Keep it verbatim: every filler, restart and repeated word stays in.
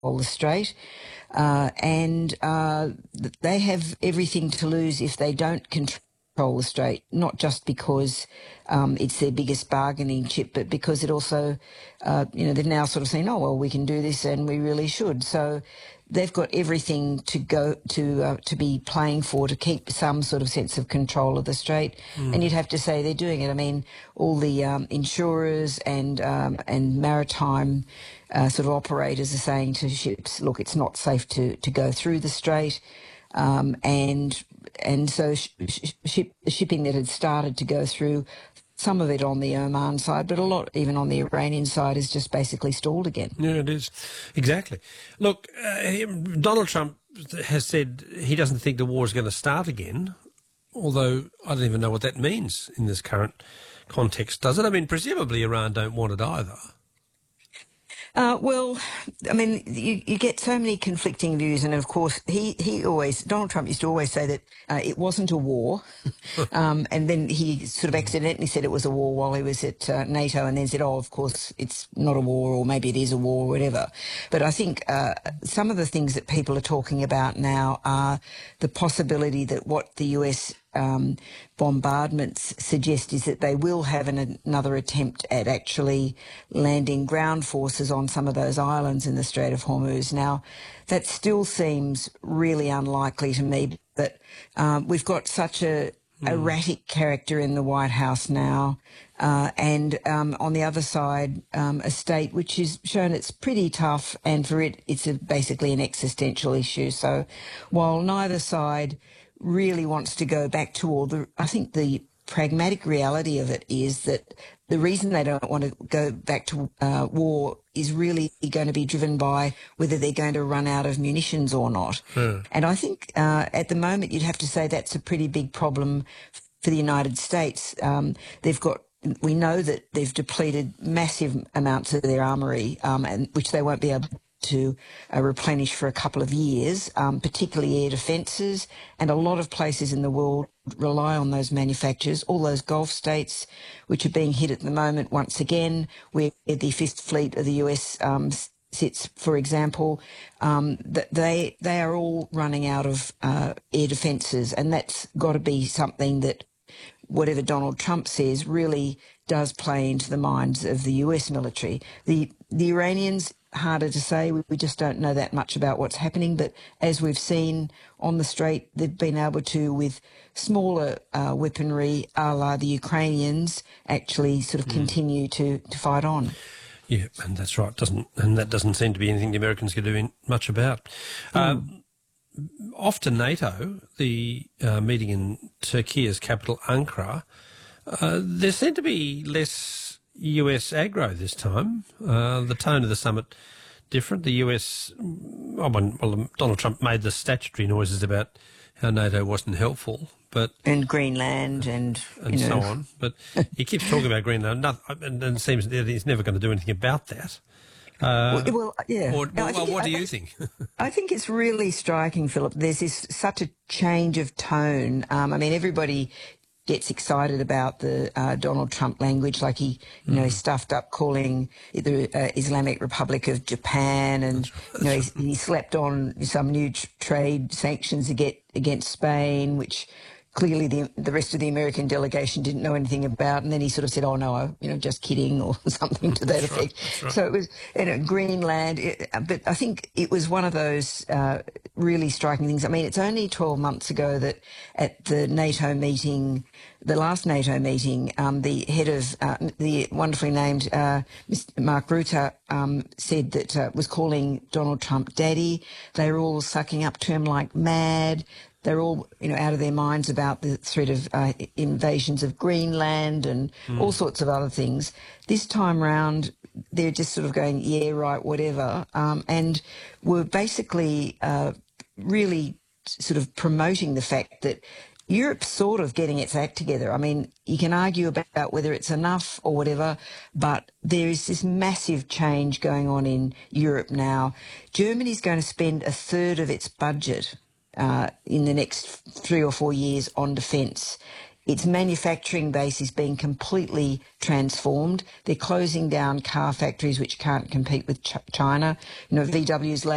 the strait. Uh, and uh, they have everything to lose if they don't control the strait, not just because um, it's their biggest bargaining chip, but because it also, uh, you know, they've now sort of seen, oh, well, we can do this and we really should. So they've got everything to go to uh, to be playing for, to keep some sort of sense of control of the strait. Mm. And you'd have to say they're doing it. I mean, all the um, insurers and um, and maritime uh, sort of operators are saying to ships, look, it's not safe to, to go through the strait. Um, and and so sh sh ship, shipping that had started to go through, some of it on the Oman side, but a lot even on the Iranian side is just basically stalled again. Yeah, it is. Exactly. Look, uh, Donald Trump has said he doesn't think the war is going to start again, although I don't even know what that means in this current context, does it? I mean, presumably Iran don't want it either. Uh, well, I mean, you, you get so many conflicting views, and of course, he, he always, Donald Trump used to always say that uh, it wasn't a war, um, and then he sort of accidentally said it was a war while he was at uh, NATO, and then said, oh, of course, it's not a war, or maybe it is a war, or whatever. But I think uh, some of the things that people are talking about now are the possibility that what the U S Um, bombardments suggest is that they will have an, another attempt at actually landing ground forces on some of those islands in the Strait of Hormuz. Now, that still seems really unlikely to me, but um, we've got such a mm. erratic character in the White House now, uh, and um, on the other side, um, a state which has shown it's pretty tough, and for it, it's a, basically an existential issue. So while neither side really wants to go back to all the, I think the pragmatic reality of it is that the reason they don't want to go back to uh, war is really going to be driven by whether they're going to run out of munitions or not. Hmm. And I think uh, at the moment you'd have to say that's a pretty big problem for the United States. Um, they've got we know that they've depleted massive amounts of their armoury, um, and which they won't be able to uh, replenish for a couple of years, um, particularly air defences, and a lot of places in the world rely on those manufacturers, all those Gulf states which are being hit at the moment once again, where the Fifth Fleet of the U S um, sits, for example, um, that they, they are all running out of uh, air defences, and that's got to be something that, whatever Donald Trump says, really does play into the minds of the U S military. The, the Iranians, harder to say. We just don't know that much about what's happening. But as we've seen on the Strait, they've been able to, with smaller uh, weaponry, a la the Ukrainians, actually sort of mm. continue to, to fight on. Yeah, and that's right. Doesn't and that doesn't seem to be anything the Americans can do in, much about. Mm. Um, off to NATO, the uh, meeting in Turkey's capital, Ankara, uh, there seemed to be less U S aggro this time. Uh, the tone of the summit different. The U S, oh, well, Donald Trump made the statutory noises about how NATO wasn't helpful, but and Greenland and and you so know. on. But he keeps talking about Greenland, and it seems that he's never going to do anything about that. Uh, well, well, yeah. Or, no, well, what it, do I, you think? I think it's really striking, Philip. There's this such a change of tone. Um, I mean, everybody gets excited about the uh, Donald Trump language, like he, you know, he stuffed up calling the uh, Islamic Republic of Japan, and you know, he, he slapped on some new tr trade sanctions against Spain, which clearly the the rest of the American delegation didn't know anything about, and then he sort of said, "Oh no, I, you know, just kidding," or something to that that's effect. Right, right. So it was, you know, Greenland, it, but I think it was one of those uh, really striking things. I mean, it's only twelve months ago that at the NATO meeting, the last NATO meeting, um, the head of uh, the wonderfully named uh, Mister Mark Rutte um, said that uh, was calling Donald Trump daddy. They were all sucking up to him like mad. They're all, you know, out of their minds about the threat of uh, invasions of Greenland and mm. all sorts of other things. This time round, they're just sort of going, yeah, right, whatever, um, and were basically uh, really sort of promoting the fact that Europe's sort of getting its act together. I mean, you can argue about whether it's enough or whatever, but there is this massive change going on in Europe now. Germany's going to spend a third of its budget Uh, in the next three or four years on defence. Its manufacturing base is being completely transformed. They're closing down car factories which can't compete with Ch China. You know, V W's